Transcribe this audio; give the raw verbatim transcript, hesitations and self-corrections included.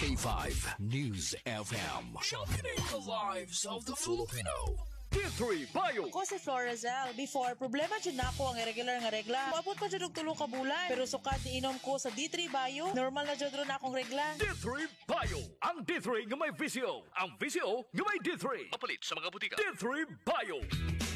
K five News F M. Sharpening the lives of the Filipino. D three Bio. Ako si Florazel. Before, problema dyan na ako ang irregular nga regla. Maabot pa dyan og tulo ka bulan. Pero sukad ni inom ko sa D three Bio, normal na dyan ron akong regla. D three Bio. Ang D three nga may visyo. Ang visyo nga may D three. Mapalit sa mga butika. D three Bio.